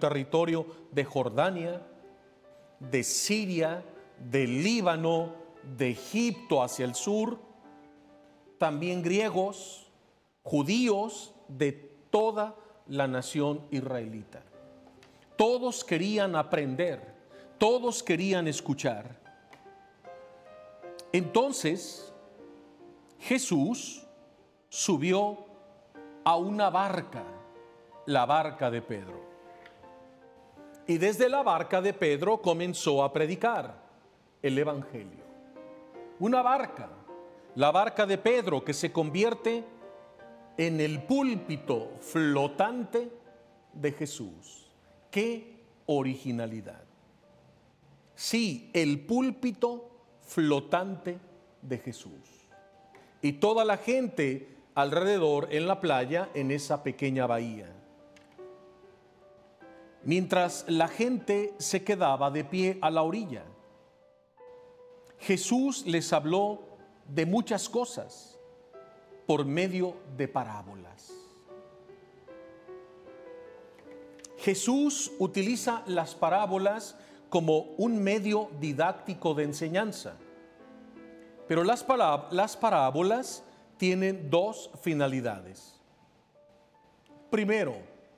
territorio de Jordania, de Siria, del Líbano, de Egipto hacia el sur, también griegos, judíos de toda la nación israelita. Todos querían aprender, todos querían escuchar. Entonces, Jesús subió a una barca, la barca de Pedro. Y desde la barca de Pedro comenzó a predicar el Evangelio. Una barca, la barca de Pedro, que se convierte en el púlpito flotante de Jesús. ¡Qué originalidad! Sí, el púlpito flotante de Jesús. Y toda la gente alrededor en la playa, en esa pequeña bahía. Mientras la gente se quedaba de pie a la orilla, Jesús les habló de muchas cosas por medio de parábolas. Jesús utiliza las parábolas como un medio didáctico de enseñanza. Pero las parábolas tienen dos finalidades. Primero,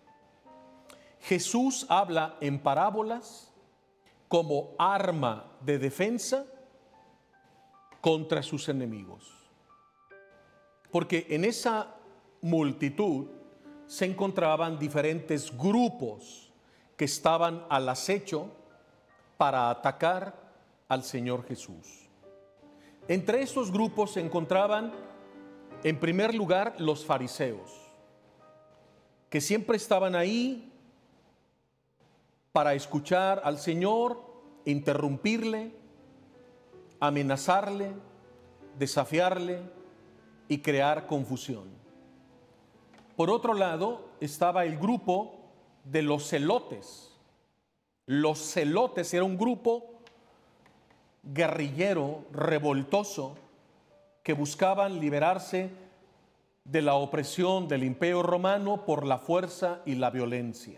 Jesús habla en parábolas como arma de defensa contra sus enemigos. Porque en esa multitud se encontraban diferentes grupos que estaban al acecho para atacar al Señor Jesús. Entre esos grupos se encontraban, en primer lugar, los fariseos, que siempre estaban ahí para escuchar al Señor, interrumpirle, amenazarle, desafiarle y crear confusión. Por otro lado, estaba el grupo de los celotes. Los celotes era un grupo guerrillero, revoltoso, que buscaban liberarse de la opresión del Imperio Romano por la fuerza y la violencia.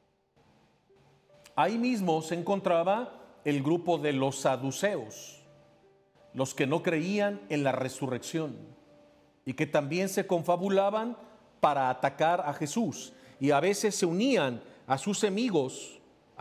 Ahí mismo se encontraba el grupo de los saduceos, los que no creían en la resurrección y que también se confabulaban para atacar a Jesús, y a veces se unían a sus enemigos,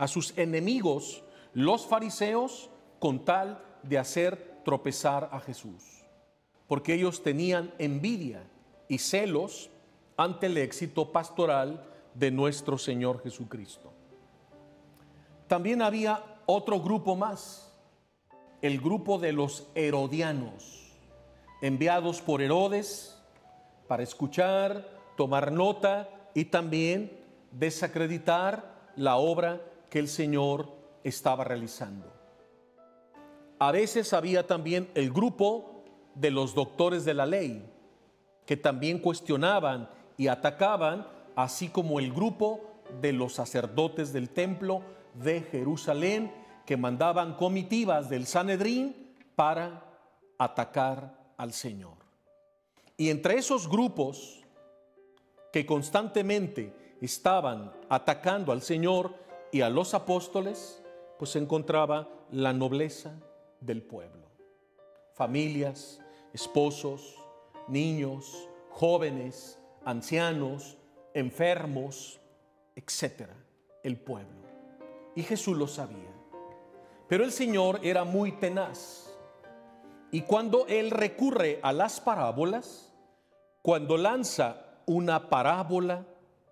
los fariseos, con tal de hacer tropezar a Jesús, porque ellos tenían envidia y celos ante el éxito pastoral de nuestro Señor Jesucristo. También había otro grupo más, el grupo de los herodianos, enviados por Herodes para escuchar, tomar nota y también desacreditar la obra que el Señor estaba realizando. A veces había también el grupo de los doctores de la ley, que también cuestionaban y atacaban, así como el grupo de los sacerdotes del templo de Jerusalén, que mandaban comitivas del Sanedrín para atacar al Señor. Y entre esos grupos que constantemente estaban atacando al Señor y a los apóstoles, pues se encontraba la nobleza del pueblo. Familias, esposos, niños, jóvenes, ancianos, enfermos, etcétera, el pueblo. Y Jesús lo sabía. Pero el Señor era muy tenaz. Y cuando Él recurre a las parábolas, cuando lanza una parábola,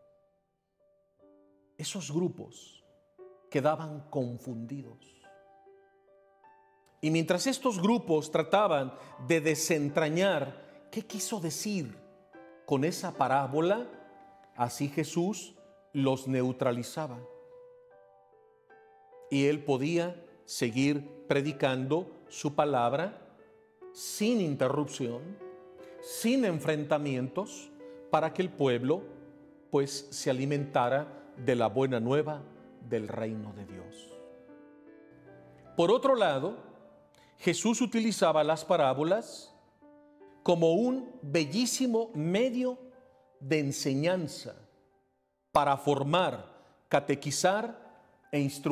esos grupos quedaban confundidos. Y mientras estos grupos trataban de desentrañar qué quiso decir con esa parábola, así Jesús los neutralizaba. Y Él podía seguir predicando su palabra sin interrupción, sin enfrentamientos, para que el pueblo pues se alimentara de la buena nueva del reino de Dios. Por otro lado, Jesús utilizaba las parábolas como un bellísimo medio de enseñanza para formar catequizar e instruir